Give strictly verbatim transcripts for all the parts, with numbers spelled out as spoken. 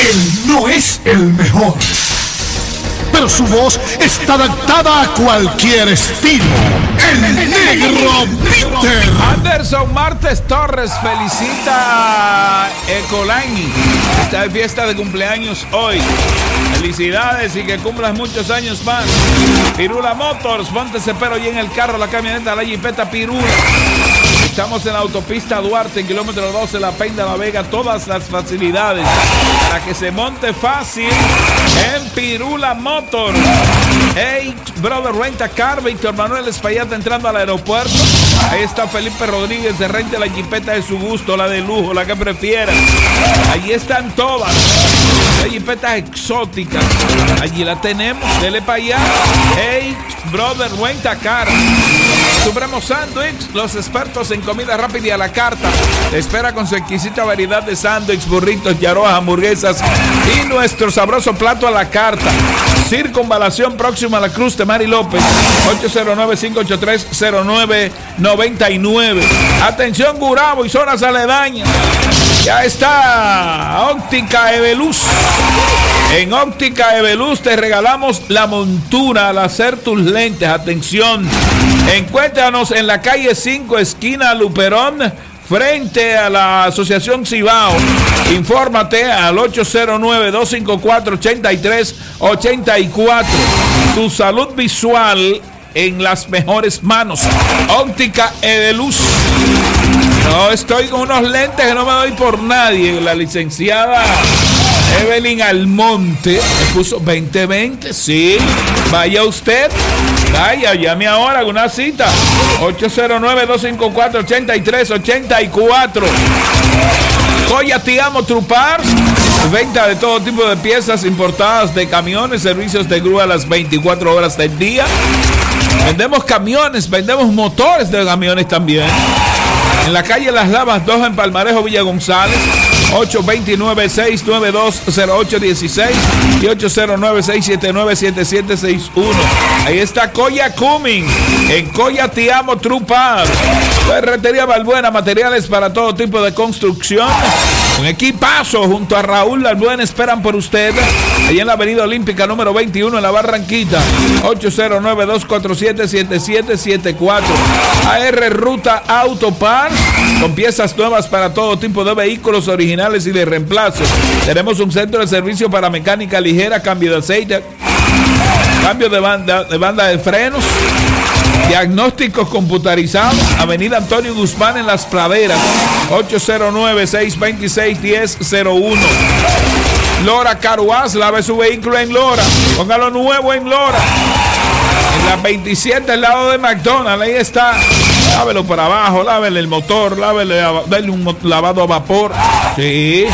Él no es el mejor, pero su voz está adaptada a cualquier estilo. El Negro Peter. Anderson Martes Torres felicita a Ecolaini. Está de fiesta de cumpleaños hoy. Felicidades y que cumplas muchos años más. Pirula Motors, ponte ese pero y en el carro, la camioneta, la jipeta Pirula. Estamos en la autopista Duarte, en kilómetro doce, La Peña, La Vega. Todas las facilidades para que se monte fácil en Pirula Motors. Hey, brother, renta car. Víctor Manuel Espaillat entrando al aeropuerto. Ahí está Felipe Rodríguez de renta la jipeta de su gusto, la de lujo, la que prefiera. Allí están todas. Las jipetas exóticas. Allí la tenemos. Dele para allá. Hey, brother, renta car. Supremo Sandwich, los expertos en comida rápida y a la carta. Te espera con su exquisita variedad de sándwiches, burritos, yaroas, hamburguesas y nuestro sabroso plato a la carta. Circunvalación próxima a la Cruz de Mari López, ocho cero nueve, cinco ocho tres, cero nueve nueve nueve. Atención, Gurabo y zonas aledañas. Ya está Óptica Eveluz. En Óptica Eveluz te regalamos la montura al hacer tus lentes. Atención, encuéntranos en la calle cinco, esquina Luperón, frente a la Asociación Cibao. Infórmate al ocho cero nueve, dos cinco cuatro, ocho tres ocho cuatro. Tu salud visual en las mejores manos. Óptica Eveluz. No estoy con unos lentes que no me doy por nadie. La licenciada Evelyn Almonte me puso veinte veinte. Sí, vaya usted. Vaya, llame ahora con una cita. ocho cero nueve, dos cinco cuatro, ocho tres ocho cuatro. Coya Te Amo Trupars. Venta de todo tipo de piezas importadas de camiones, servicios de grúa a las veinticuatro horas del día. Vendemos camiones, vendemos motores de camiones también. En la calle Las Lavas dos en Palmarejo, Villa González. ocho dos nueve, seis nueve dos, cero ocho uno seis y ocho cero nueve, seis siete nueve, siete siete seis uno. Ahí está Coya Cumming. En Coya Te Amo Trupar. Ferretería Balbuena, materiales para todo tipo de construcción. Un equipazo junto a Raúl Albuena esperan por usted. Allí en la avenida Olímpica número veintiuno en la Barranquita. ocho cero nueve, dos cuatro siete, siete siete siete cuatro. A R Ruta Autopar. Con piezas nuevas para todo tipo de vehículos originales y de reemplazo. Tenemos un centro de servicio para mecánica ligera, cambio de aceite, cambio de banda de, banda de frenos, diagnósticos computarizados. Avenida Antonio Guzmán en Las Praderas, ocho cero nueve, seis dos seis, uno cero cero uno. Lora Caruaz, lave su vehículo en Lora, póngalo nuevo en Lora. En la veintisiete al lado de McDonald's, ahí está. Lávelo para abajo, lávele el motor, lávele, dale un lavado a vapor. Sí.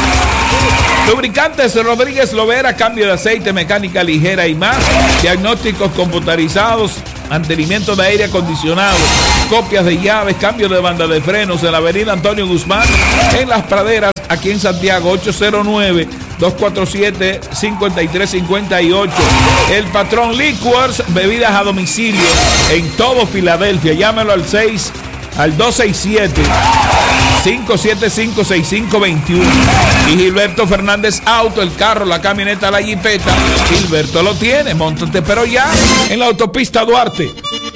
Lubricantes Rodríguez Lovera, cambio de aceite, mecánica ligera y más. Diagnósticos computarizados, mantenimiento de aire acondicionado, copias de llaves, cambio de banda de frenos en la avenida Antonio Guzmán, en Las Praderas, aquí en Santiago, ocho cero nueve, dos cuatro siete, cinco tres cinco ocho. El Patrón Liquors, bebidas a domicilio en todo Filadelfia. Llámelo al seis, al dos seis siete, cinco siete cinco, seis cinco dos uno. Y Gilberto Fernández Auto, el carro, la camioneta, la jipeta. Gilberto lo tiene, móntate pero ya en la autopista Duarte.